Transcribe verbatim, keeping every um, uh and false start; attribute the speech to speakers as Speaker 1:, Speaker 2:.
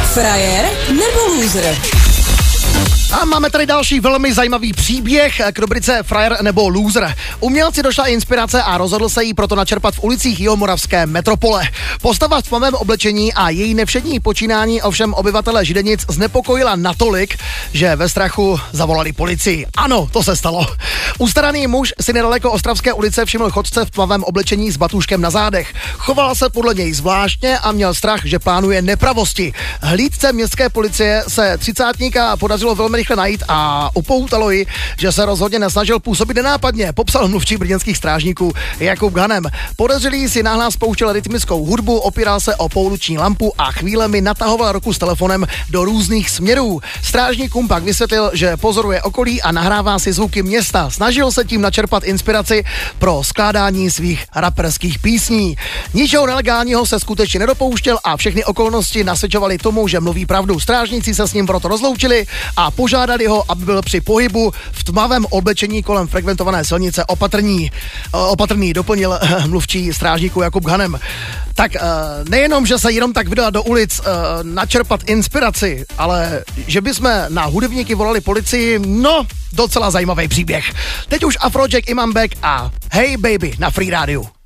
Speaker 1: Frajer nebo loser?
Speaker 2: A máme tady další velmi zajímavý příběh k rubrice Frajer nebo loser. Umělci došla inspirace a rozhodl se jí proto načerpat v ulicích jihomoravské metropole. Postava v tmavém oblečení a její nevšední počínání ovšem obyvatele Židenic znepokojila natolik, že ve strachu zavolali policii. Ano, to se stalo. Ustaraný muž si nedaleko Ostravské ulice všiml chodce v tmavém oblečení s batůžkem na zádech. Choval se podle něj zvláštně a měl strach, že plánuje nepravosti. Hlídce městské policie se třicátníka podařilo velmi rychle najít a upoutalo ji, že se rozhodně nesnažil působit nenápadně, popsal mluvčí brněnských strážníků Jakub Ganem. Podezřelý si náhlás pouštěl rytmickou hudbu, opíral se o pouliční lampu a chvílemi natahoval ruku s telefonem do různých směrů. Strážníkům pak vysvětlil, že pozoruje okolí a nahrává si zvuky města. Snažil se tím načerpat inspiraci pro skládání svých raperských písní. Ničeho nelegálního se skutečně nedopouštěl a všechny okolnosti nasvědčovaly tomu, že mluví pravdu. Strážníci se s ním proto rozloučili a požádali ho, aby byl při pohybu v tmavém oblečení kolem frekventované silnice opatrný. Opatrný doplnil mluvčí strážníků Jakub Hanem. Tak nejenom, že se jenom tak vydala do ulic načerpat inspiraci, ale že bychom na hudebníky volali policii, no, docela zajímavý příběh. Teď už Afrojack, Imam Bek a Hey Baby na Free Rádiu.